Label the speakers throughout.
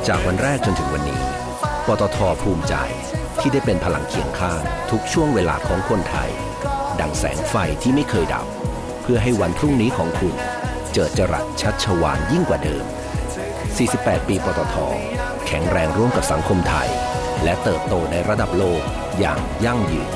Speaker 1: จากวันแรกจนถึงวันนี้ปตท.ภูมิใจที่ได้เป็นพลังเคียงข้างทุกช่วงเวลาของคนไทยดังแสงไฟที่ไม่เคยดับเพื่อให้วันพรุ่งนี้ของคุณเจิดจรัสชัชวาลยิ่งกว่าเดิม48 ปีปตท.แข็งแรงร่วมกับสังคมไทยและเติบโตในระดับโลกอย่างยั่งยืน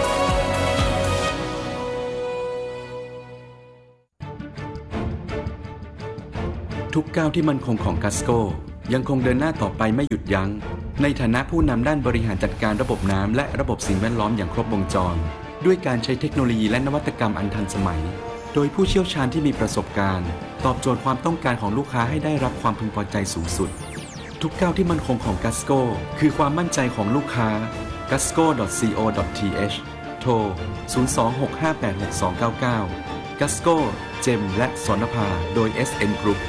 Speaker 2: ทุกก้าวที่มั่นคงของกัสโกยังคงเดินหน้าต่อไปไม่หยุดยั้งในฐานะผู้นำด้านบริหารจัดการระบบน้ำและระบบสิ่งแวดล้อมอย่างครบวงจรด้วยการใช้เทคโนโลยีและนวัตกรรมอันทันสมัยโดยผู้เชี่ยวชาญที่มีประสบการณ์ตอบโจทย์ความต้องการของลูกค้าให้ได้รับความพึงพอใจสูงสุดทุกก้าวที่มั่นคงของกัสโกคือความมั่นใจของลูกค้า gasco.co.th โทร 026586299 Gasco เจมและสรณภาโดย SN Group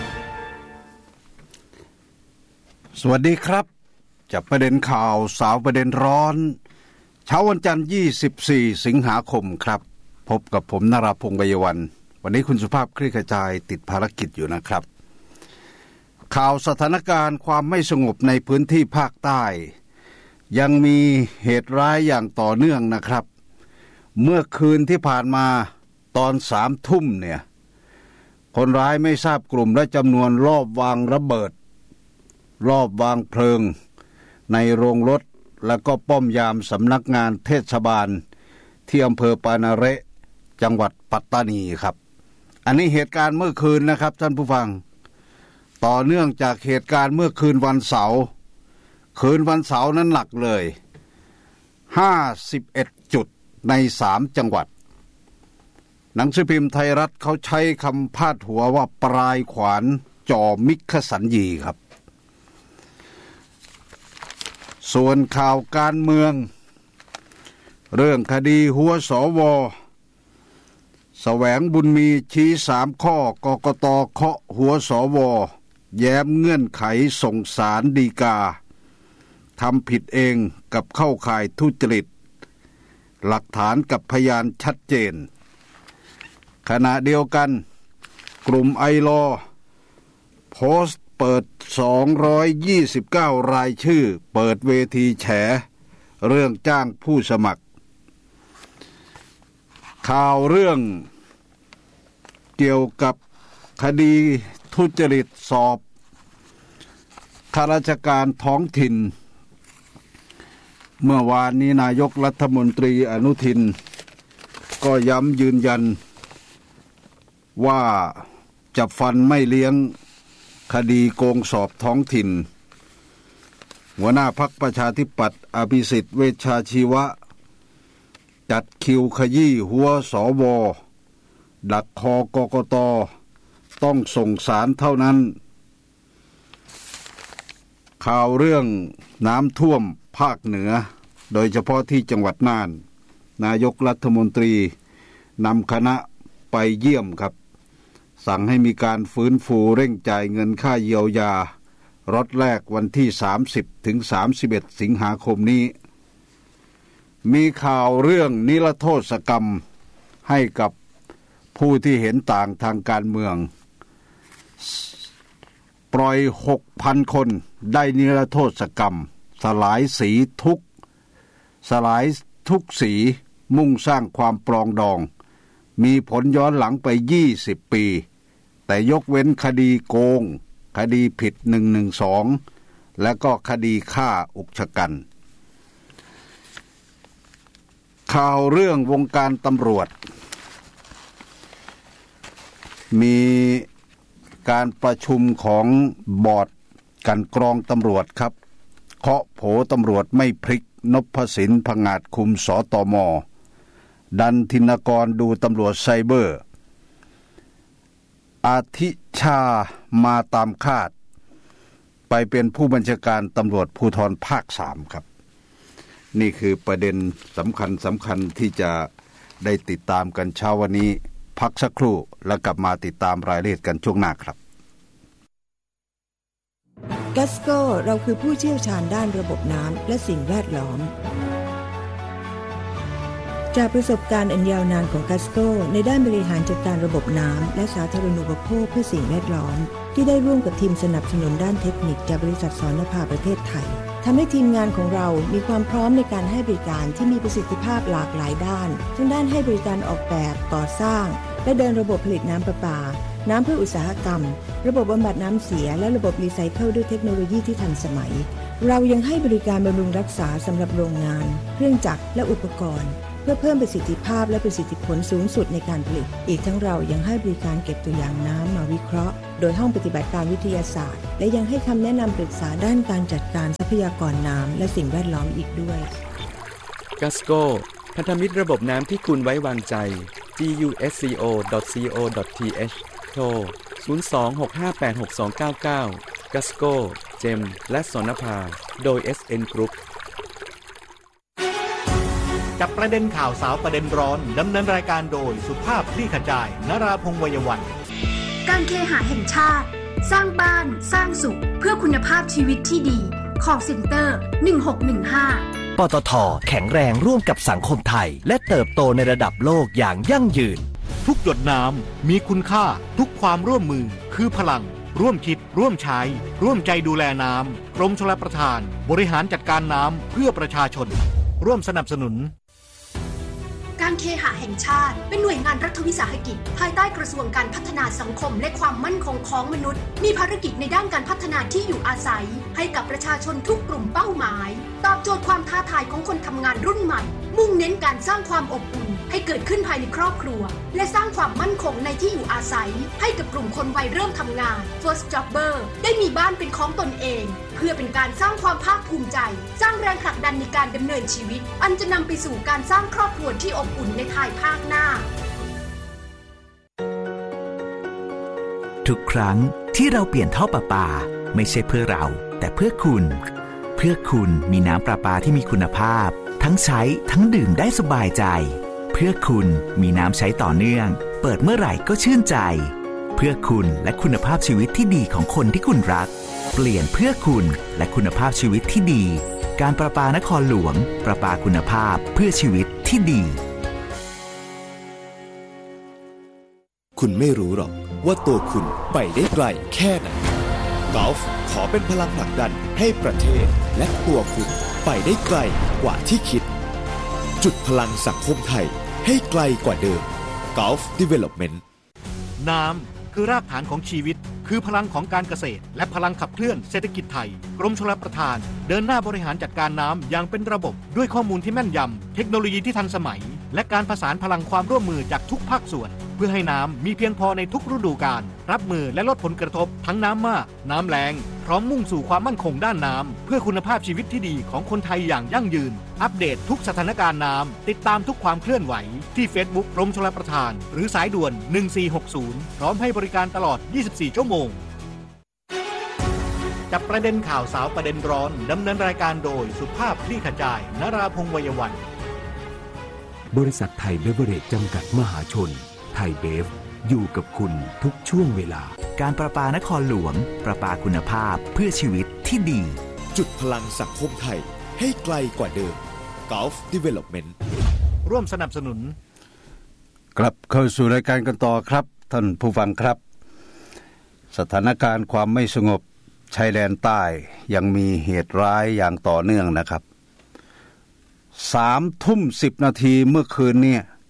Speaker 3: สวัสดีครับจับประเด็นข่าวสาวประเด็นร้อนเช้าวันจันทร์24สิงหาคมครับพบกับผมนราพงษ์ไวยวันวันนี้คุณสุภาพคลี่ขจายติดภารกิจอยู่นะครับข่าวสถานการณ์ความไม่สงบในพื้นที่ภาคใต้ยังมีเหตุร้ายอย่างต่อเนื่องนะครับเมื่อคืนที่ผ่านมาตอน3 ทุ่มเนี่ยคนร้ายไม่ทราบกลุ่มและจำนวนรอบวางระเบิดรอบวางเพลิงในโรงรถและก็ป้อมยามสำนักงานเทศบาลที่อำเภอปานาเระจังหวัดปัตตานีครับอันนี้เหตุการณ์เมื่อคืนนะครับท่านผู้ฟังต่อเนื่องจากเหตุการณ์เมื่อคืนวันเสาร์นั้นหนักเลย51จุดใน3จังหวัดหนังสือพิมพ์ไทยรัฐเขาใช้คำพาดหัวว่าปลายขวานจ่อมิขสัญญีครับส่วนข่าวการเมืองเรื่องคดีหัวสว.แสวงบุญมีชี้3 ข้อกกต.เคาะหัวสว.แย้มเงื่อนไขส่งศาลฎีกาทำผิดเองกับเข้าข่ายทุจริตหลักฐานกับพยานชัดเจนขณะเดียวกันกลุ่มไอลอโพสต์เปิด229รายชื่อเปิดเวทีแฉเรื่องจ้างผู้สมัครข่าวเรื่องเกี่ยวกับคดีทุจริตสอบข้าราชการท้องถิ่นเมื่อวานนี้นายกรัฐมนตรีอนุทินก็ย้ำยืนยันว่าจะฟันไม่เลี้ยงคดีโกงสอบท้องถิ่นหัวหน้าพรรคประชาธิปัตย์อภิสิทธิ์เวชชาชีวะจัดคิวขยี้หัวสว.ดักคอกกต.ต้องส่งศาลเท่านั้นข่าวเรื่องน้ำท่วมภาคเหนือโดยเฉพาะที่จังหวัดน่านนายกรัฐมนตรีนำคณะไปเยี่ยมครับสั่งให้มีการฟื้นฟูเร่งจ่ายเงินค่าเยียวยารถแรกวันที่30ถึง31สิงหาคมนี้มีข่าวเรื่องนิรโทษกรรมให้กับผู้ที่เห็นต่างทางการเมืองปล่อย 6,000 คนได้นิรโทษกรรมสลายทุกสีมุ่งสร้างความปรองดองมีผลย้อนหลังไป20 ปีแต่ยกเว้นคดีโกงคดีผิด112และก็คดีฆ่าอุกชะกันข่าวเรื่องวงการตำรวจมีการประชุมของบอร์ดกันกรองตำรวจครับเคาะโผตำรวจไม่พลิกนพสินผงาดคุมสตม.ดันธินกรดูตำรวจไซเบอร์อาทิชามาตามคาดไปเป็นผู้บัญชาการตำรวจภูธรภาค3ครับนี่คือประเด็นสำคัญที่จะได้ติดตามกันเช้าวันนี้พักสักครู่แล้วกลับมาติดตามรายละเอียดกันช่วงหน้าครับ
Speaker 4: กัสโกเราคือผู้เชี่ยวชาญด้านระบบน้ำและสิ่งแวดล้อมจากประสบการณ์อันยาวนานของกัสโกในด้านบริหารจัดการระบบน้ำและสาธารณูปโภคเพื่อสิ่งแวดล้อมที่ได้ร่วมกับทีมสนับสนุนด้านเทคนิคจากบริษัทสรณภาประเทศไทยทำให้ทีมงานของเรามีความพร้อมในการให้บริการที่มีประสิทธิภาพหลากหลายด้านทั้งด้านให้บริการออกแบบก่อสร้างและเดินระบบผลิตน้ำประปาน้ำเพื่ออุตสาหกรรมระบบบำบัดน้ำเสียและระบบรีไซเคิลด้วยเทคโนโลยีที่ทันสมัยเรายังให้บริการบำรุงรักษาสำหรับโรงงานเครื่องจักรและอุปกรณ์เพื่อเพิ่มประสิทธิภาพและประสิทธิผลสูงสุดในการผลิตอีกทั้งเรายังให้บริการเก็บตัวอย่างน้ำมาวิเคราะห์โดยห้องปฏิบัติการวิทยาศาสตร์และยังให้คำแนะนำปรึกษาด้านการจัดการทรัพยากรน้ำและสิ่งแวดล้อมอีกด้วย
Speaker 2: Gasco พันธมิตรระบบน้ำที่คุณไว้วางใจ gusco.co.th โทร 02-658-6299 Gasco เจมและสนภาโดย SN Group
Speaker 5: จับประเด็นข่าวสาวประเด็นร้อนดำเนินรายการโดยสุภาพคลี่ขจายนราพงษ์วัยวัน
Speaker 6: การเคหะแห่งชาติสร้างบ้านสร้างสุขเพื่อคุณภาพชีวิตที่ดี Call Center 1615
Speaker 7: ปตท.แข็งแรงร่วมกับสังคมไทยและเติบโตในระดับโลกอย่างยั่งยืน
Speaker 5: ทุกหยดน้ำมีคุณค่าทุกความร่วมมือคือพลังร่วมคิดร่วมใช้ร่วมใจดูแลน้ำกรมชลประทานบริหารจัดการน้ำเพื่อประชาชนร่วมสนับสนุน
Speaker 6: การเคหะแห่งชาติเป็นหน่วยงานรัฐวิสาหกิจภายใต้กระทรวงการพัฒนาสังคมและความมั่นคงของมนุษย์มีภารกิจในด้านการพัฒนาที่อยู่อาศัยให้กับประชาชนทุกกลุ่มเป้าหมายตอบโจทย์ความท้าทายของคนทำงานรุ่นใหม่มุ่งเน้นการสร้างความอบอุ่นให้เกิดขึ้นภายในครอบครัวและสร้างความมั่นคงในที่อยู่อาศัยให้กับกลุ่มคนวัยเริ่มทำงาน First Jobber ได้มีบ้านเป็นของตนเองเพื่อเป็นการสร้างความภาคภูมิใจสร้างแรงผลักดันในการดำเนินชีวิตอันจะนำไปสู่การสร้างครอบครัวที่อบอุ่นในภายภาคหน้า
Speaker 7: ทุกครั้งที่เราเปลี่ยนท่อประปาไม่ใช่เพื่อเราแต่เพื่อคุณมีน้ำประปาที่มีคุณภาพทั้งใช้ทั้งดื่มได้สบายใจเพื่อคุณมีน้ำใช้ต่อเนื่องเปิดเมื่อไหร่ก็ชื่นใจเพื่อคุณและคุณภาพชีวิตที่ดีของคนที่คุณรักเปลี่ยนเพื่อคุณและคุณภาพชีวิตที่ดีการประปานครหลวงประปาคุณภาพเพื่อชีวิตที่ดี
Speaker 8: คุณไม่รู้หรอกว่าตัวคุณไปได้ไกลแค่ไหนกอล์ฟขอเป็นพลังผลักดันให้ประเทศและตัวคุณไปได้ไกลกว่าที่คิดจุดพลังสังคมไทยให้ไกลกว่าเดิม Gulf Development
Speaker 5: น้ำคือรากฐานของชีวิตคือพลังของการเกษตรและพลังขับเคลื่อนเศรษฐกิจไทยกรมชลประทานเดินหน้าบริหารจัดการน้ำอย่างเป็นระบบด้วยข้อมูลที่แม่นยำเทคโนโลยีที่ทันสมัยและการผสานพลังความร่วมมือจากทุกภาคส่วนเพื่อให้น้ำมีเพียงพอในทุกฤดูกาลรับมือและลดผลกระทบทั้งน้ำมากน้ำแล้งพร้อมมุ่งสู่ความมั่นคงด้านน้ำเพื่อคุณภาพชีวิตที่ดีของคนไทยอย่างยั่งยืนอัปเดตทุกสถานการณ์น้ำติดตามทุกความเคลื่อนไหวที่ Facebook กรมชลประทานหรือสายด่วน1460พร้อมให้บริการตลอด24ชั่วโมงจับประเด็นข่าวสาวประเด็นร้อนดำเนินรายการโดยสุภาพคลี่ขจายนราพงษ์วัยวัน
Speaker 9: บริษัทไทยเบเวอเรจจำกัดมหาชนไทยเบฟอยู่กับคุณทุกช่วงเวลา
Speaker 7: การประปานครหลวงประปาคุณภาพเพื่อชีวิตที่ดี
Speaker 8: จุดพลังสังคมไทยให้ไกลกว่าเดิม Gulf Development
Speaker 5: ร่วมสนับสนุน
Speaker 3: กลับเข้าสู่รายการกันต่อครับท่านผู้ฟังครับสถานการณ์ความไม่สงบชายแดนใต้ยังมีเหตุร้ายอย่างต่อเนื่องนะครับ3:10 นาทีเมื่อคืน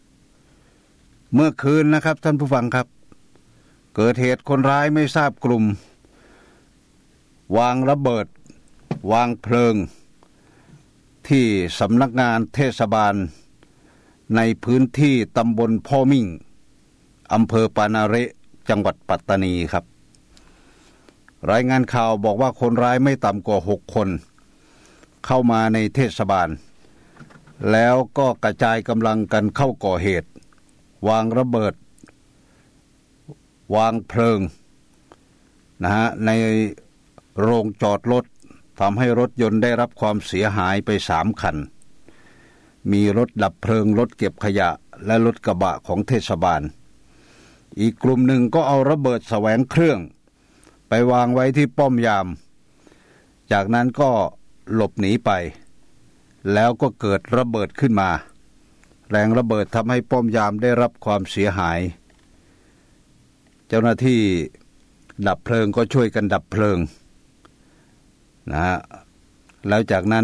Speaker 3: นะครับท่านผู้ฟังครับเกิดเหตุคนร้ายไม่ทราบกลุ่มวางระเบิดวางเพลิงที่สำนักงานเทศบาลในพื้นที่ตำบลพ่อมิ่งอำเภอปานาเระจังหวัดปัตตานีครับรายงานข่าวบอกว่าคนร้ายไม่ต่ำกว่า6คนเข้ามาในเทศบาลแล้วก็กระจายกำลังกันเข้าก่อเหตุวางระเบิดวางเพลิงนะฮะในโรงจอดรถทำให้รถยนต์ได้รับความเสียหายไป3คันมีรถดับเพลิงรถเก็บขยะและรถกระบะของเทศบาลอีกกลุ่มหนึ่งก็เอาระเบิดแสวงเครื่องไปวางไว้ที่ป้อมยามจากนั้นก็หลบหนีไปแล้วก็เกิดระเบิดขึ้นมาแรงระเบิดทำให้ป้อมยามได้รับความเสียหายเจ้าหน้าที่ดับเพลิงก็ช่วยกันดับเพลิงนะฮะแล้วจากนั้น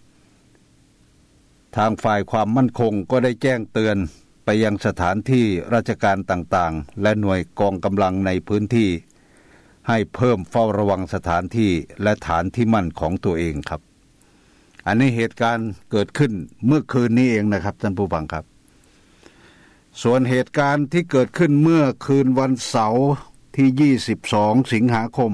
Speaker 3: ทางฝ่ายความมั่นคงก็ได้แจ้งเตือนไปยังสถานที่ราชการต่างๆและหน่วยกองกำลังในพื้นที่ให้เพิ่มเฝ้าระวังสถานที่และฐานที่มั่นของตัวเองครับอันนี้เหตุการณ์เกิดขึ้นเมื่อคืนนี้เองนะครับท่านผู้ฟังครับส่วนเหตุการณ์ที่เกิดขึ้นเมื่อคืนวันเสาร์ที่22สิงหาคม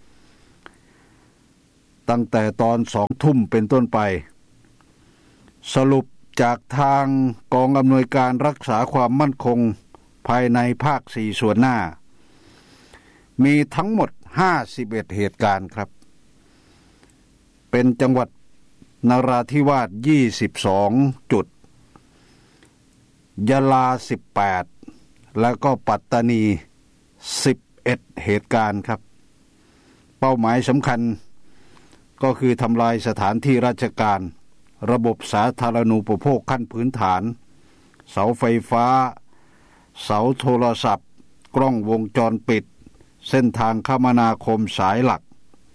Speaker 3: ตั้งแต่ตอน20:00 นเป็นต้นไปสรุปจากทางกองอำนวยการรักษาความมั่นคงภายในภาค4ส่วนหน้ามีทั้งหมด51เหตุการณ์ครับเป็นจังหวัดนราธิวาส22จุดยะลา18แล้วก็ปัตตานี11เหตุการณ์ครับเป้าหมายสำคัญก็คือทำลายสถานที่ราชการระบบสาธารณูปโภคขั้นพื้นฐานเสาไฟฟ้าเสาโทรศัพท์กล้องวงจรปิดเส้นทางคมนาคมสายหลัก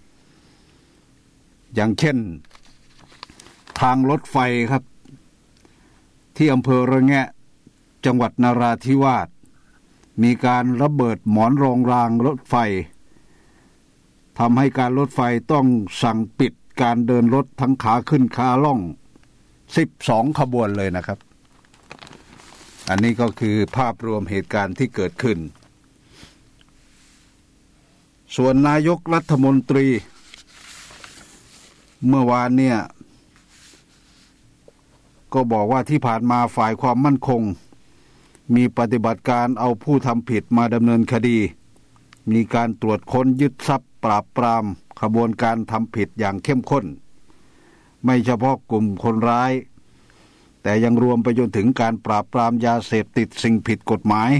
Speaker 3: อย่างเช่นทางรถไฟครับที่อำเภอระแงะจังหวัดนราธิวาสมีการระเบิดหมอนรองรางรถไฟทำให้การรถไฟต้องสั่งปิดการเดินรถทั้งขาขึ้นขาล่อง12ขบวนเลยนะครับอันนี้ก็คือภาพรวมเหตุการณ์ที่เกิดขึ้นส่วนนายกรัฐมนตรีเมื่อวานเนี่ยก็บอกว่าที่ผ่านมาฝ่ายความมั่นคงมีปฏิบัติการเอาผู้ทำผิดมาดำเนินคดีมีการตรวจค้นยึดทรัพย์ปราบปรามขบวนการทำผิดอย่างเข้มข้นไม่เฉพาะกลุ่มคนร้ายแต่ยังรวมไปจนถึงการปราบปรามยาเสพติดสิ่งผิดกฎหมาย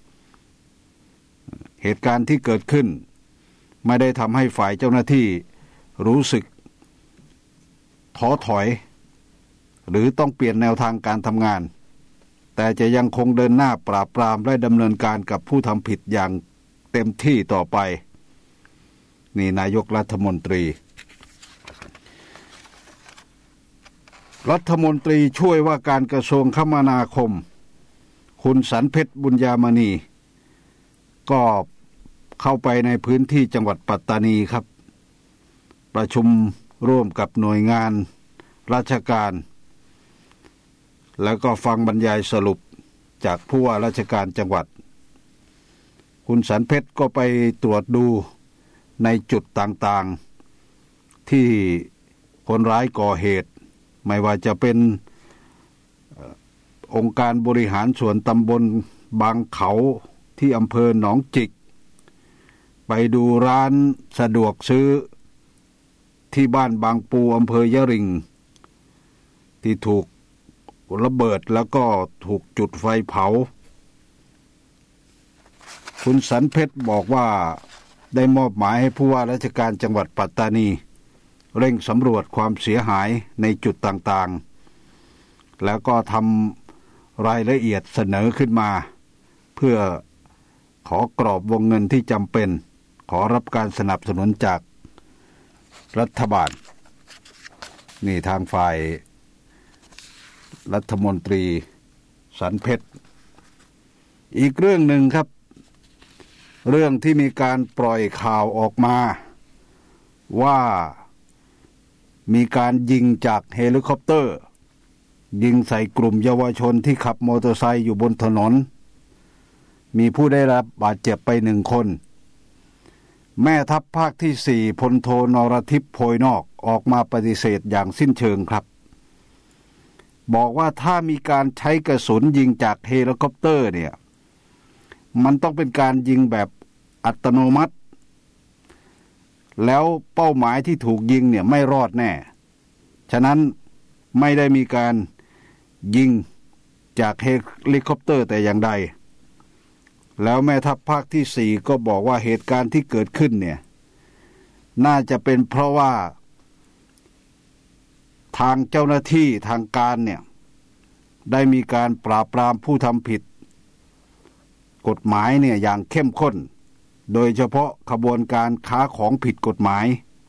Speaker 3: เหตุการณ์ที่เกิดขึ้นไม่ได้ทำให้ฝ่ายเจ้าหน้าที่รู้สึกท้อถอยหรือต้องเปลี่ยนแนวทางการทำงานแต่จะยังคงเดินหน้าปราบปรามและดำเนินการกับผู้ทำผิดอย่างเต็มที่ต่อไปนี่นายกรัฐมนตรีช่วยว่าการกระทรวงคมนาคมคุณสันเพชรบุญญามณีก็เข้าไปในพื้นที่จังหวัดปัตตานีครับประชุมร่วมกับหน่วยงานราชการแล้วก็ฟังบรรยายสรุปจากผู้ว่าราชการจังหวัดคุณสันเพชรก็ไปตรวจดูในจุดต่างๆที่คนร้ายก่อเหตุไม่ว่าจะเป็นองค์การบริหารส่วนตำบลบางเขาที่อำเภอหนองจิกไปดูร้านสะดวกซื้อที่บ้านบางปูอำเภอยะริงที่ถูกระเบิดแล้วก็ถูกจุดไฟเผาคุณสันเพชรบอกว่าได้มอบหมายให้ผู้ว่าราชการจังหวัดปัตตานีเร่งสำรวจความเสียหายในจุดต่างๆแล้วก็ทำรายละเอียดเสนอขึ้นมาเพื่อขอกรอบวงเงินที่จำเป็นขอรับการสนับสนุนจากรัฐบาลนี่ทางฝ่ายรัฐมนตรีสันเพชรอีกเรื่องหนึ่งครับเรื่องที่มีการปล่อยข่าวออกมาว่ามีการยิงจากเฮลิคอปเตอร์ยิงใส่กลุ่มเยาวชนที่ขับมอเตอร์ไซค์อยู่บนถนนมีผู้ได้รับบาดเจ็บไป1 คนแม่ทัพภาคที่4พลโทนรทิพย์โพยนอกออกมาปฏิเสธอย่างสิ้นเชิงครับบอกว่าถ้ามีการใช้กระสุนยิงจากเฮลิคอปเตอร์เนี่ยมันต้องเป็นการยิงแบบอัตโนมัติแล้วเป้าหมายที่ถูกยิงเนี่ยไม่รอดแน่ฉะนั้นไม่ได้มีการยิงจากเฮลิคอปเตอร์แต่อย่างใดแล้วแม่ทัพภาคที่4ก็บอกว่าเหตุการณ์ที่เกิดขึ้นเนี่ยน่าจะเป็นเพราะว่าทางเจ้าหน้าที่ทางการเนี่ยได้มีการปราบปรามผู้ทำผิดกฎหมายเนี่ยอย่างเข้มข้นโดยเฉพาะขบวนการค้าของผิดกฎหมาย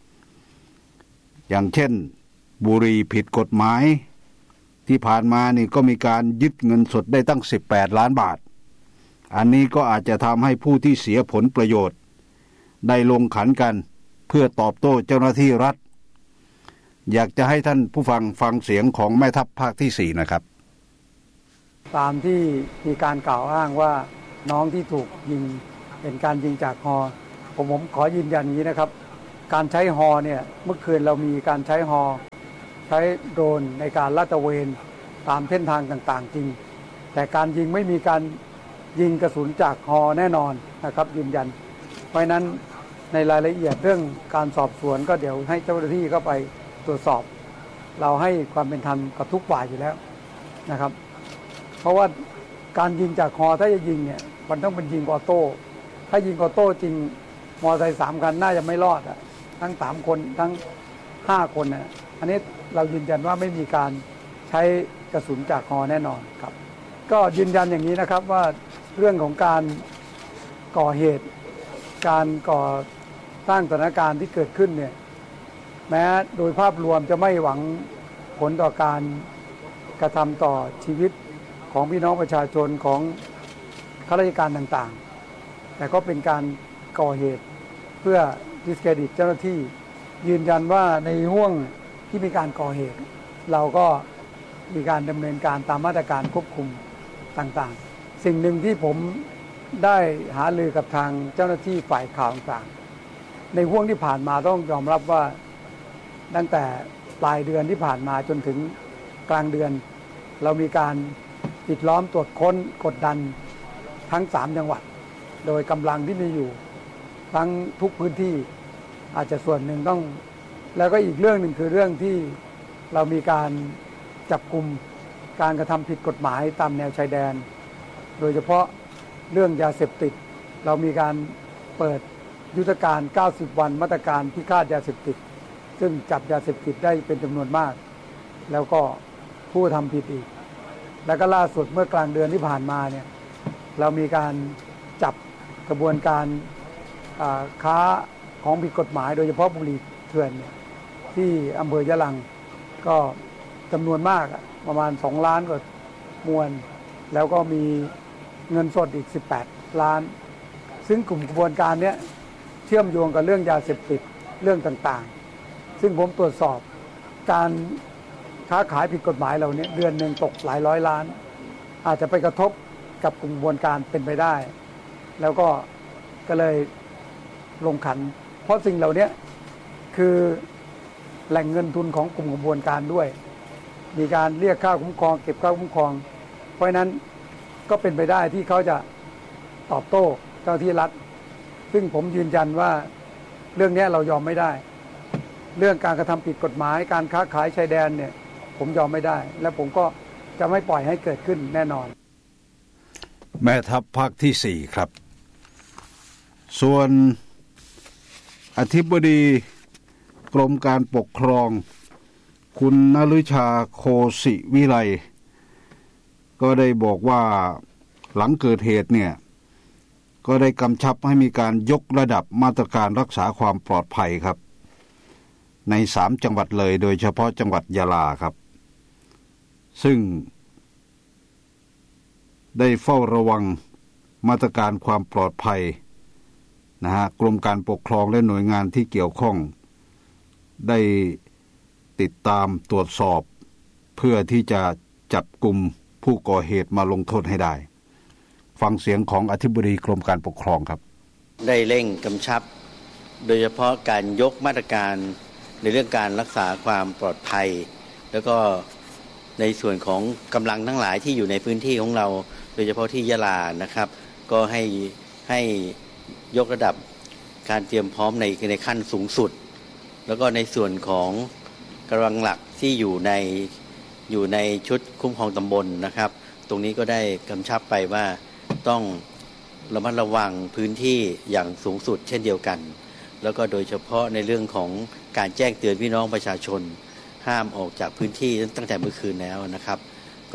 Speaker 3: อย่างเช่นบุหรี่ผิดกฎหมายที่ผ่านมานี่ก็มีการยึดเงินสดได้ตั้ง18 ล้านบาทอันนี้ก็อาจจะทำให้ผู้ที่เสียผลประโยชน์ได้ลงขันกันเพื่อตอบโต้เจ้าหน้าที่รัฐอยากจะให้ท่านผู้ฟังเสียงของแม่ทัพภาคที่4นะครับ
Speaker 10: ตามที่มีการกล่าวอ้างว่าน้องที่ถูกยิงเป็นการยิงจากฮอผมขอยืนยันอย่างนี้นะครับการใช้ฮอเนี่ยเมื่อคืนเรามีการใช้ฮอใช้โดรนในการลาดตระเวนตามเส้นทางต่างๆจริงแต่การยิงไม่มีการยิงกระสุนจากฮอแน่นอนนะครับยืนยันเพราะนั้นในรายละเอียดเรื่องการสอบสวนก็เดี๋ยวให้เจ้าหน้าที่เข้าไปตรวจสอบเราให้ความเป็นธรรมกับทุกฝ่ายอยู่แล้วนะครับเพราะว่าการยิงจากฮอถ้าจะยิงเนี่ยมันต้องเป็นยิงออโต้ถ้ายิงออโต้จริงมอเตอร์ไซค์3 คันน่าจะไม่รอดอ่ะทั้ง3 คนทั้ง5 คนนะอันนี้เรายืนยันว่าไม่มีการใช้กระสุนจากฮอแน่นอนครับก็ยืนยันอย่างนี้นะครับว่าเรื่องของการก่อเหตุการก่อสร้างสถานการณ์ที่เกิดขึ้นเนี่ยแม้โดยภาพรวมจะไม่หวังผลต่อการกระทำต่อชีวิตของพี่น้องประชาชนของข้าราชการต่างๆแต่ก็เป็นการก่อเหตุเพื่อดิสเครดิตเจ้าหน้าที่ยืนยันว่าในห่วงที่มีการก่อเหตุเราก็มีการดำเนินการตามมาตรการควบคุมต่างๆสิ่งหนึ่งที่ผมได้หารือกับทางเจ้าหน้าที่ฝ่ายข่าวต่างๆในห่วงที่ผ่านมาต้องยอมรับว่าตั้งแต่ปลายเดือนที่ผ่านมาจนถึงกลางเดือนเรามีการปิดล้อมตรวจค้นกดดันทั้ง3 จังหวัดโดยกำลังที่มีอยู่ทั้งทุกพื้นที่อาจจะส่วนหนึ่งต้องแล้วก็อีกเรื่องหนึ่งคือเรื่องที่เรามีการจับกุมการกระทำผิดกฎหมายตามแนวชายแดนโดยเฉพาะเรื่องยาเสพติดเรามีการเปิดยุทธการ90 วันมาตรการพิฆาตยาเสพติดซึ่งจับยาเสพติดได้เป็นจำนวนมากแล้วก็ผู้ทำผิดอีกแล้วก็ล่าสุดเมื่อกลางเดือนที่ผ่านมาเนี่ยเรามีการจับกระบวนการค้าของผิดกฎหมายโดยเฉพาะบุหรี่เถื่อนเนี่ยที่อำเภอยะลังก็จำนวนมากประมาณ2 ล้านกว่ามวลแล้วก็มีเงินสดอีก18 ล้านซึ่งกลุ่มกระบวนการนี้เชื่อมโยงกับเรื่องยาเสพติดเรื่องต่างๆซึ่งผมตรวจสอบการค้าขายผิดกฎหมายเราเนี่ยเดือนหนึ่งตกหลายร้อยล้านอาจจะไปกระทบกับกลุ่มกระบวนการเป็นไปได้แล้วก็เลยลงขันเพราะสิ่งเหล่านี้คือแหล่งเงินทุนของกลุ่มกระบวนการด้วยมีการเรียกค่าคุ้มครองเก็บค่าคุ้มครองเพราะฉะนั้นก็เป็นไปได้ที่เขาจะตอบโต้เจ้าที่รัฐซึ่งผมยืนยันว่าเรื่องนี้เรายอมไม่ได้เรื่องการกระทำผิดกฎหมายการค้าขายชายแดนเนี่ยผมยอมไม่ได้และผมก็จะไม่ปล่อยให้เกิดขึ้นแน่นอน
Speaker 3: แม่ทัพภาคที่4ครับส่วนอธิบดีกรมการปกครองคุณนฤชาโคสิวิไลก็ได้บอกว่าหลังเกิดเหตุเนี่ยก็ได้กำชับให้มีการยกระดับมาตรการรักษาความปลอดภัยครับใน3 จังหวัดเลยโดยเฉพาะจังหวัดยะลาครับซึ่งได้เฝ้าระวังมาตรการความปลอดภัยนะฮะกรมการปกครองและหน่วยงานที่เกี่ยวข้องได้ติดตามตรวจสอบเพื่อที่จะจับกุมผู้ก่อเหตุมาลงโทษให้ได้ฟังเสียงของอธิบดีกรมการปกครองครับ
Speaker 11: ได้เร่งกำชับโดยเฉพาะการยกมาตรการในเรื่องการรักษาความปลอดภัยแล้วก็ในส่วนของกำลังทั้งหลายที่อยู่ในพื้นที่ของเราโดยเฉพาะที่ยะลานะครับก็ให้ยกระดับการเตรียมพร้อมในขั้นสูงสุดแล้วก็ในส่วนของกำลังหลักที่อยู่ในชุดคุ้มครองตำบลนะครับตรงนี้ก็ได้กำชับไปว่าต้องระมัดระวังพื้นที่อย่างสูงสุดเช่นเดียวกันแล้วก็โดยเฉพาะในเรื่องของการแจ้งเตือนพี่น้องประชาชนห้ามออกจากพื้นที่ตั้งแต่เมื่อคืนแล้วนะครับก็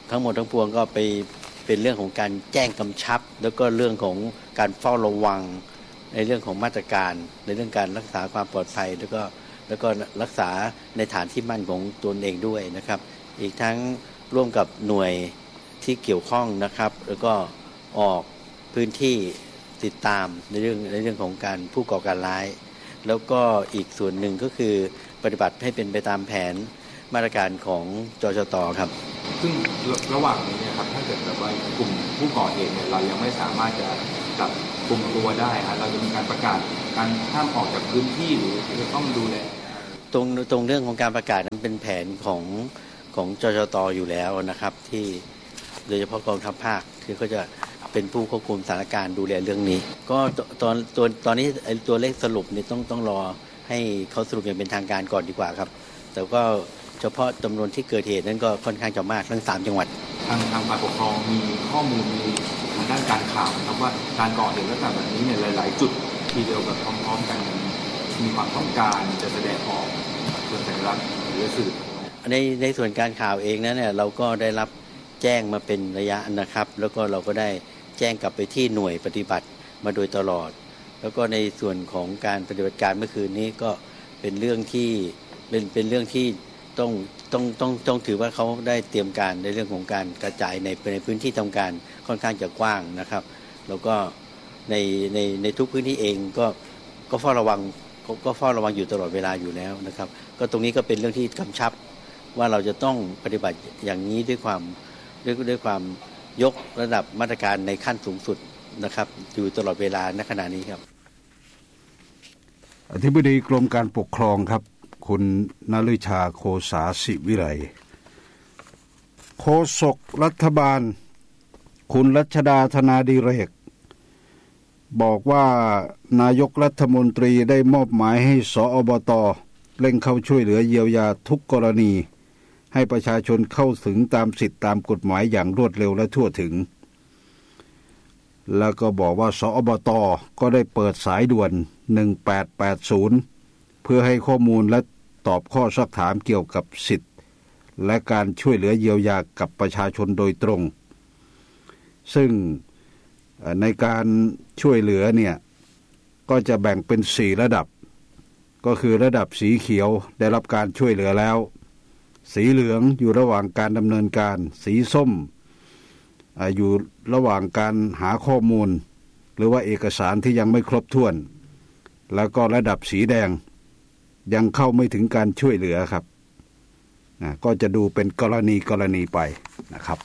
Speaker 11: ทั้งหมดทั้งปวงก็ไปเป็นเรื่องของการแจ้งกำชับแล้วก็เรื่องของการเฝ้าระวังในเรื่องของมาตรการในเรื่องการรักษาความปลอดภัยแล้วก็รักษาในฐานที่มั่นของตนเองด้วยนะครับอีกทั้งร่วมกับหน่วยที่เกี่ยวข้องนะครับแล้วก็ออกพื้นที่ติดตามในเรื่องของการผู้ก่อการร้ายแล้วก็อีกส่วนหนึ่งก็คือปฏิบัติให้เป็นไปตามแผนมาตรการของจชต.ครับ
Speaker 12: ซึ่งระหว่างนี้เนี่ยครับถ้าเกิดแบบว่ากลุ่มผู้ก่อเหตุเนี่ยเรายังไม่สามารถจะจับกลุ่มตัวได้ครับเราจะมีการประกาศการห้ามออกจากพื้นที่หรือจะต้องดูแล
Speaker 11: ตรงเรื่องของการประกาศนั้นเป็นแผนของจชต.อยู่แล้วนะครับที่โดยเฉพาะกองทัพภาคคือเขาจะเป็นผู้ควบคุมสถานการณ์ดูแลเรื่องนี้ก็ตอนนี้ตัวเลขสรุปเนี่ยต้องรอให้เขาสรุปอย่างเป็นทางการก่อนดีกว่าครับแต่ก็เฉพาะจำนวนที่เกิดเหตุนั้นก็ค่อนข้างจะมากทั้ง3จังหวัด
Speaker 12: ทางฝ่ายปกครองมีข้อมูลมีทางด้านการข่าวนะครับว่าการก่อเหตุลักษณะแบบนี้เนี่ยหลายๆจุดทีเดียวกับพร้อมๆกันมีความต้องการจะแสดงออกเชิงสัญลักษณ์หรือสื่อ
Speaker 11: ในส่วนการข่าวเองนั้นเนี่ยเราก็ได้รับแจ้งมาเป็นระยะนะครับแล้วก็เราก็ได้แจ้งกลับไปที่หน่วยปฏิบัติมาโดยตลอดแล้วก็ในส่วนของการปฏิบัติการเมื่อคืนนี้ก็เป็นเรื่องที่เป็นเรื่องที่ต้องถือว่าเขาได้เตรียมการในเรื่องของการกระจายในพื้นที่ทำการค่อนข้างจะกว้างนะครับแล้วก็ในทุกพื้นที่เองก็เฝ้าระวังอยู่ตลอดเวลาอยู่แล้วนะครับก็ตรงนี้ก็เป็นเรื่องที่กำชับว่าเราจะต้องปฏิบัติอย่างนี้ด้วยความยกระดับมาตรการในขั้นสูงสุดนะครับอยู่ตลอดเวลาณขณะนี้ครับ
Speaker 3: อธิบดีกรมการปกครองครับคุณนฤชาโคสาสิวิไลโฆษกรัฐบาลคุณรัชดาธนาดิเรกบอกว่านายกรัฐมนตรีได้มอบหมายให้สอบต.เร่งเข้าช่วยเหลือเยียวยาทุกกรณีให้ประชาชนเข้าถึงตามสิทธิตามกฎหมายอย่างรวดเร็วและทั่วถึงแล้วก็บอกว่าสอบต.ก็ได้เปิดสายด่วน1880เพื่อให้ข้อมูลและตอบข้อซักถามเกี่ยวกับสิทธิและการช่วยเหลือเยียวยากับประชาชนโดยตรงซึ่งในการช่วยเหลือเนี่ยก็จะแบ่งเป็น4ระดับก็คือระดับสีเขียวได้รับการช่วยเหลือแล้วสีเหลืองอยู่ระหว่างการดำเนินการสีส้มอยู่ระหว่างการหาข้อมูลหรือว่าเอกสารที่ยังไม่ครบถ้วนแล้วก็ระดับสีแดงยังเข้าไม่ถึงการช่วยเหลือครับก็จะดูเป็นกรณีไปนะครับ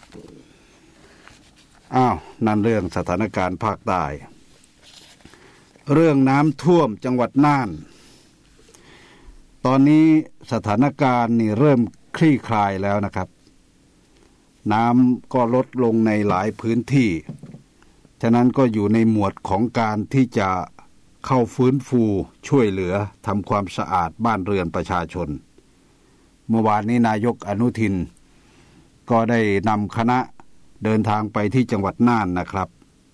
Speaker 3: นั่นเรื่องสถานการณ์ภาคใต้เรื่องน้ำท่วมจังหวัดน่านตอนนี้สถานการณ์นี่เริ่มคลี่คลายแล้วนะครับน้ำก็ลดลงในหลายพื้นที่ฉะนั้นก็อยู่ในหมวดของการที่จะเข้าฟื้นฟูช่วยเหลือทำความสะอาดบ้านเรือนประชาชนเมื่อวานนี้นายกอนุทินก็ได้นำคณะเดินทางไปที่จังหวัดน่านนะครับ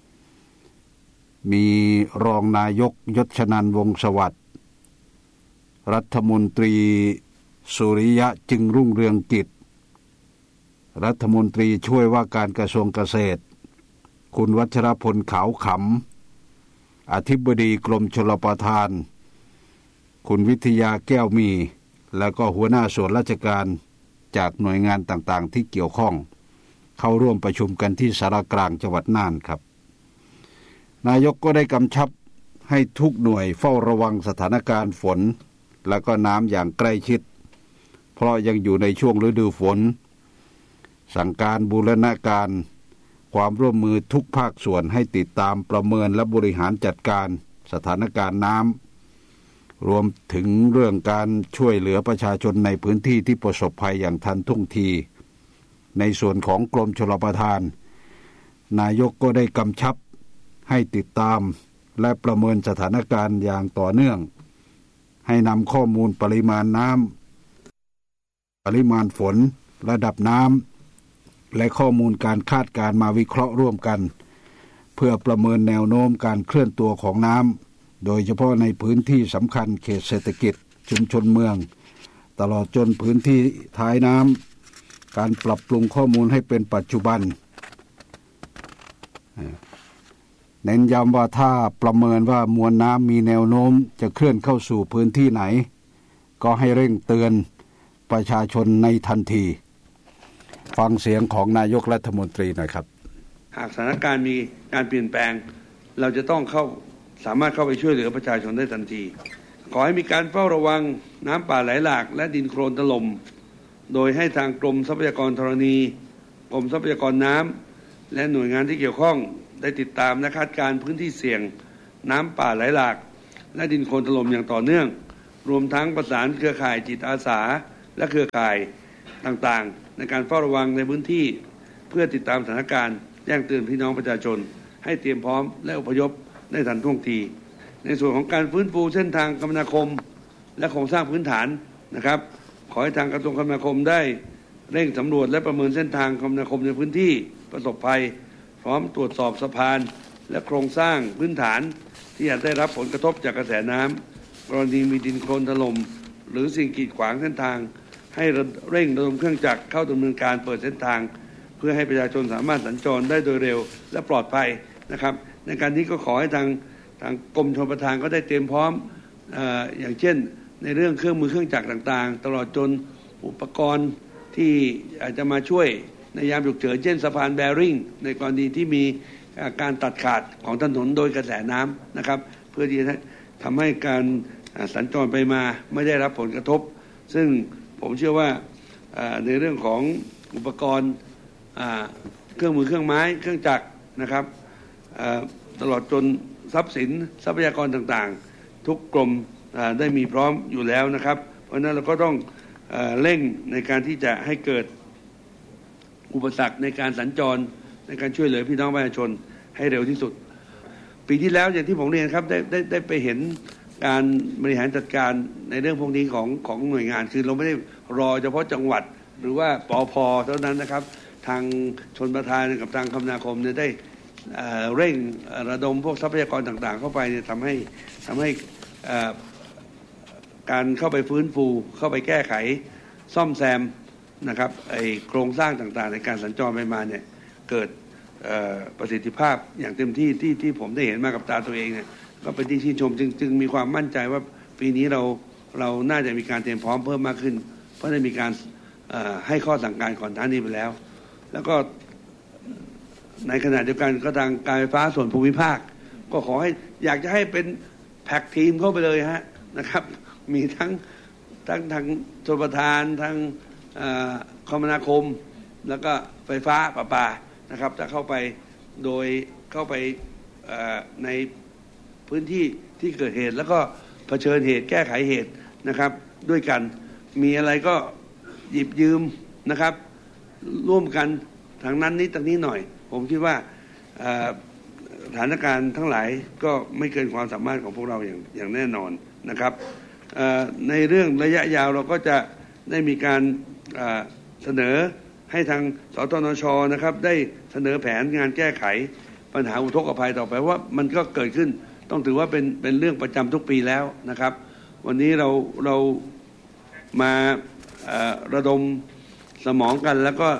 Speaker 3: มีรองนายกยศนันท์วงศ์สวัสดิ์รัฐมนตรีสุริยะจึงรุ่งเรืองกิจรัฐมนตรีช่วยว่าการกระทรวงเกษตรคุณวัชรพลขาวขำอธิบดีกรมชลประทานคุณวิทยาแก้วมีแล้วก็หัวหน้าส่วนราชการจากหน่วยงานต่างๆที่เกี่ยวข้องเข้าร่วมประชุมกันที่ศาลากลางจังหวัดน่านครับนายกก็ได้กำชับให้ทุกหน่วยเฝ้าระวังสถานการณ์ฝนและก็น้ำอย่างใกล้ชิดเพราะยังอยู่ในช่วงฤดูฝนสั่งการบูรณาการความร่วมมือทุกภาคส่วนให้ติดตามประเมินและบริหารจัดการสถานการณ์น้ำรวมถึงเรื่องการช่วยเหลือประชาชนในพื้นที่ที่ประสบภัยอย่างทันท่วงทีในส่วนของกรมชลประทานนายกก็ได้กำชับให้ติดตามและประเมินสถานการณ์อย่างต่อเนื่องให้นำข้อมูลปริมาณน้ำปริมาณฝนระดับน้ำและข้อมูลการคาดการณ์มาวิเคราะห์ร่วมกันเพื่อประเมินแนวโน้มการเคลื่อนตัวของน้ำโดยเฉพาะในพื้นที่สำคัญเขตเศรษฐกิจชุมชนเมืองตลอดจนพื้นที่ท้ายน้ำการปรับปรุงข้อมูลให้เป็นปัจจุบันเน้นย้ำว่าถ้าประเมินว่ามวลน้ำมีแนวโน้มจะเคลื่อนเข้าสู่พื้นที่ไหนก็ให้เร่งเตือนประชาชนในทันทีฟังเสียงของนายกรัฐมนตรีหน่อยครับ
Speaker 13: หากสถานการณ์มีการเปลี่ยนแปลงเราจะต้องสามารถเข้าไปช่วยเหลือประชาชนได้ทันทีขอให้มีการเฝ้าระวังน้ำป่าไหลหลากและดินโคลนถล่มโดยให้ทางกรมทรัพยากรธรณีกรมทรัพยากรน้ำและหน่วยงานที่เกี่ยวข้องได้ติดตามและคาดการณ์พื้นที่เสี่ยงน้ำป่าไหลหลากและดินโคลนถล่มอย่างต่อเนื่องรวมทั้งประสานเครือข่ายจิตอาสาและเครือข่ายต่างๆในการเฝ้าระวังในพื้นที่เพื่อติดตามสถานการณ์แจ้งเตือนพี่น้องประชาชนให้เตรียมพร้อมและอพยพได้ทันท่วงทีในส่วนของการฟื้นฟูเส้นทางคมนาคมและโครงสร้างพื้นฐานนะครับขอให้ทางกระทรวงคมนาคมได้เร่งสำรวจและประเมินเส้นทางคมนาคมในพื้นที่ประสบภัยพร้อมตรวจสอบสะพานและโครงสร้างพื้นฐานที่อาจได้รับผลกระทบจากกระแสน้ำกรณีมีดินโคลนถล่มหรือสิ่งกีดขวางเส้นทางให้เร่งระดมเครื่องจักรเข้าดำเนินการเปิดเส้นทางเพื่อให้ประชาชนสามารถสัญจรได้โดยเร็วและปลอดภัยนะครับในการนี้ก็ขอให้ทางกรมชลประทานก็ได้เตรียมพร้อมอย่างเช่นในเรื่องเครื่องมือเครื่องจักรต่างๆตลอดจนอุปกรณ์ที่อาจจะมาช่วยในยามฉุกเฉินเช่นสะพานแบริ่งในกรณีที่มีการตัดขาดของถนนโดยกระแสน้ำนะครับเพื่อที่จะทำให้การสัญจรไปมาไม่ได้รับผลกระทบซึ่งผมเชื่อว่าในเรื่องของอุปกรณ์เครื่องมือเครื่องไม้เครื่องจักรนะครับตลอดจนทรัพย์สินทรัพยากรต่างๆทุกกรมได้มีพร้อมอยู่แล้วนะครับเพราะฉะนั้นเราก็ต้องเร่งในการที่จะให้เกิดอุปสรรคในการสัญจรในการช่วยเหลือพี่น้องประชาชนให้เร็วที่สุดปีที่แล้วอย่างที่ผมเรียนครับได้ไปเห็นการบริหารจัดการในเรื่องพวกนี้ของหน่วยงานคือเราไม่ได้รอเฉพาะจังหวัดหรือว่าปภ.เท่านั้นนะครับทางชลประทานกับทางคมนาคมเนี่ยได้เร่งระดมพวกทรัพยากรต่างๆเข้าไปเนี่ยทำให้การเข้าไปฟื้นฟูเข้าไปแก้ไขซ่อมแซมนะครับโครงสร้างต่างๆในการสัญจรไปมาเนี่ยเกิดประสิทธิภาพอย่างเต็มที่ที่ผมได้เห็นมากับตาตัวเองเนี่ยก็เป็นที่ชื่นชมจึงมีความมั่นใจว่าปีนี้เราน่าจะมีการเตรียมพร้อมเพิ่มมากขึ้นเพราะได้มีการให้ข้อสั่งการก่อนหน้านี้ไปแล้วแล้วก็ในขณะเดียวกันก็ทางการไฟฟ้าส่วนภูมิภาคก็ขอให้อยากจะให้เป็นแพ็กทีมเข้าไปเลยฮะนะครับมีทั้งทางชลประทานทางคมนาคมแล้วก็ไฟฟ้าประปานะครับจะเข้าไปโดยเข้าไปในพื้นที่ที่เกิดเหตุแล้วก็เผชิญเหตุแก้ไขเหตุนะครับด้วยกันมีอะไรก็หยิบยืมนะครับร่วมกันทางนั้นนิดทางนี้หน่อยผมคิดว่าสถานการณ์ทั้งหลายก็ไม่เกินความสามารถของพวกเราอย่างแน่นอนนะครับในเรื่องระยะยาวเราก็จะได้มีการเสนอให้ทางสตนช.นะครับได้เสนอแผนงานแก้ไขปัญหาอุทกภัยต่อไปว่ามันก็เกิดขึ้นต้องถือว่าเป็นเรื่องประจำทุกปีแล้วนะครับวันนี้เรามาระดมสมองกันแล้วก็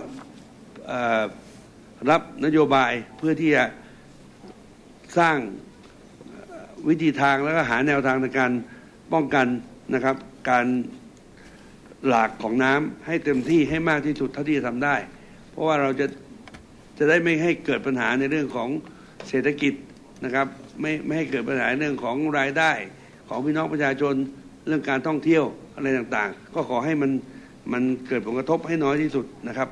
Speaker 13: รับนโยบายเพื่อที่จะสร้างวิธีทางแล้วก็หาแนวทางในการป้องกันนะครับการหลากของน้ำให้เต็มที่ให้มากที่สุดเท่าที่จะทำได้เพราะว่าเราจะได้ไม่ให้เกิดปัญหาในเรื่องของเศรษฐกิจนะครับไม่ให้เกิดปัญหาเรื่องของรายได้ของพี่น้องประชาชนเรื่องการท่องเที่ยวอะไรต่างๆก็ขอให้มันเกิดผลกระทบให้น้อยที่สุดนะครับ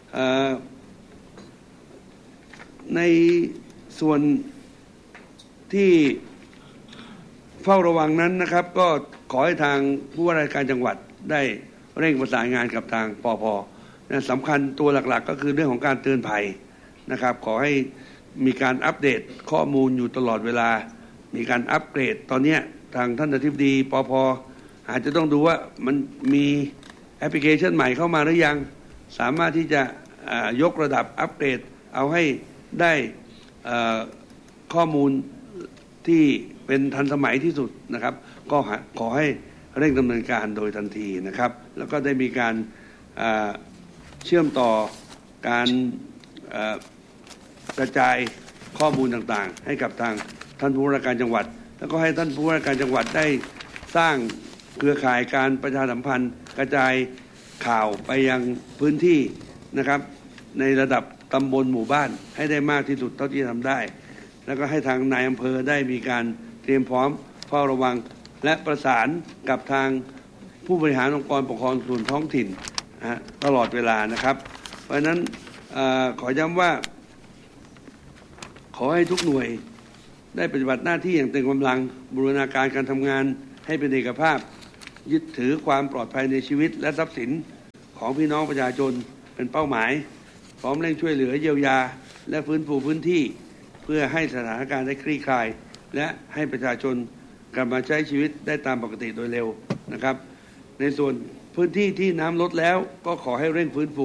Speaker 13: ในส่วนที่เฝ้าระวังนั้นนะครับก็ขอให้ทางผู้ว่าราชการจังหวัดได้เร่งประสานงานกับทางปภ.สำคัญตัวหลักๆก็คือเรื่องของการเตือนภัยนะครับขอให้มีการอัปเดตข้อมูลอยู่ตลอดเวลามีการอัปเกรดตอนนี้ทางท่านอธิบดีปภ.อาจจะต้องดูว่ามันมีแอปพลิเคชันใหม่เข้ามาหรือยังสามารถที่จะยกระดับอัปเกรดเอาให้ได้ข้อมูลที่เป็นทันสมัยที่สุดนะครับก็ขอให้เร่งดำเนินการโดยทันทีนะครับแล้วก็ได้มีการเชื่อมต่อการกระจายข้อมูลต่างๆให้กับทางท่านผู้ว่าราชการจังหวัดแล้วก็ให้ท่านผู้ว่าราชการจังหวัดได้สร้างเครือข่ายการประชาสัมพันธ์กระจายข่าวไปยังพื้นที่นะครับในระดับตำบลหมู่บ้านให้ได้มากที่สุดเท่าที่ทำได้แล้วก็ให้ทางนายอำเภอได้มีการเตรียมพร้อมเฝ้าระวังและประสานกับทางผู้บริหารองค์กรปกครองส่วนท้องถิ่นตลอดเวลานะครับเพราะฉะนั้นขอย้ำว่าขอให้ทุกหน่วยได้ปฏิบัติหน้าที่อย่างเต็มกำลังบูรณาการการทำงานให้เป็นเอกภาพยึดถือความปลอดภัยในชีวิตและทรัพย์สินของพี่น้องประชาชนเป็นเป้าหมายพร้อมเร่งช่วยเหลือเยียวยาและฟื้นฟูพื้นที่เพื่อให้สถานการณ์ได้คลี่คลายและให้ประชาชนกลับมาใช้ชีวิตได้ตามปกติโดยเร็วนะครับในส่วนพื้นที่ที่น้ำลดแล้วก็ขอให้เร่งฟื้นฟู